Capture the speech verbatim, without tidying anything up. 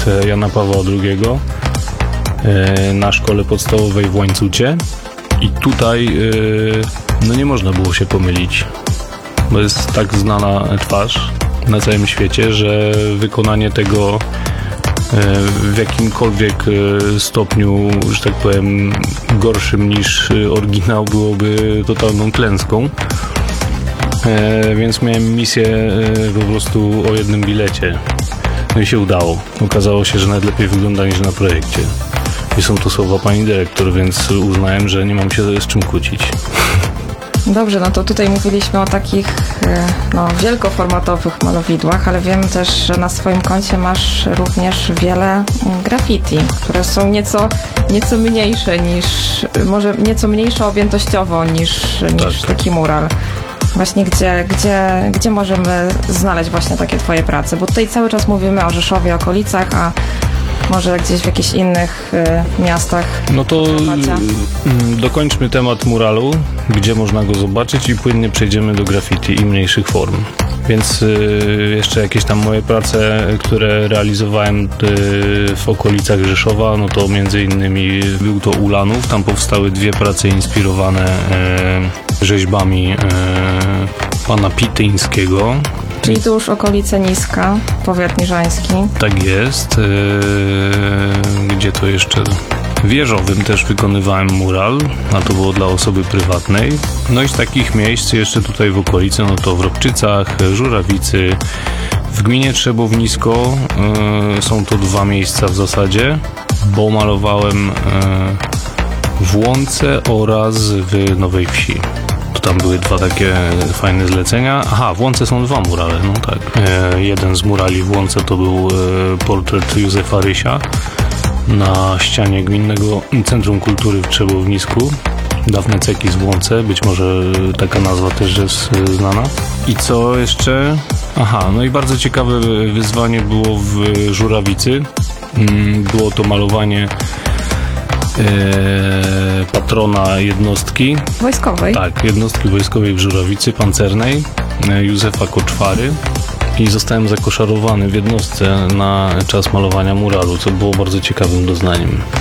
projekt Jana Pawła drugiego na szkole podstawowej w Łańcucie i tutaj no nie można było się pomylić, bo jest tak znana twarz na całym świecie, że wykonanie tego w jakimkolwiek stopniu, że tak powiem, gorszym niż oryginał byłoby totalną klęską. Więc miałem misję po prostu o jednym bilecie. No i się udało. Okazało się, że nawet lepiej wygląda niż na projekcie. I są to słowa pani dyrektor, więc uznałem, że nie mam się z czym kłócić. Dobrze, no to tutaj mówiliśmy o takich no, wielkoformatowych malowidłach, ale wiem też, że na swoim koncie masz również wiele graffiti, które są nieco, nieco mniejsze niż, może nieco mniejsze objętościowo niż, niż tak. taki mural. Właśnie gdzie, gdzie, gdzie możemy znaleźć właśnie takie twoje prace? Bo tutaj cały czas mówimy o Rzeszowie, okolicach, a może gdzieś w jakichś innych y, miastach. No to y, dokończmy temat muralu, gdzie można go zobaczyć i płynnie przejdziemy do graffiti i mniejszych form. Więc y, jeszcze jakieś tam moje prace, które realizowałem y, w okolicach Rzeszowa, no to między innymi był to Ulanów. Tam powstały dwie prace inspirowane y, rzeźbami y, pana Pityńskiego. Czyli tu już okolice Niska, powiat niżański. Tak jest. Yy, gdzie to jeszcze? W Jeżowym też wykonywałem mural, a to było dla osoby prywatnej. No i z takich miejsc jeszcze tutaj w okolicy, no to w Robczycach, Żurawicy, w gminie Trzebownisko yy, są to dwa miejsca w zasadzie, bo malowałem yy, w Łące oraz w Nowej Wsi. Tam były dwa takie fajne zlecenia. Aha, w Łące są dwa murale, no tak. E, jeden z murali w Łące to był e, portret Józefa Rysia na ścianie Gminnego Centrum Kultury w Trzebownisku. Dawne ceki z Łące, być może taka nazwa też jest e, znana. I co jeszcze? Aha, no i bardzo ciekawe wyzwanie było w Żurawicy. Mm, było to malowanie E, patrona jednostki wojskowej. Tak, jednostki wojskowej w Żurawicy, pancernej, e, Józefa Koczwary, i zostałem zakoszarowany w jednostce na czas malowania muralu, co było bardzo ciekawym doznaniem.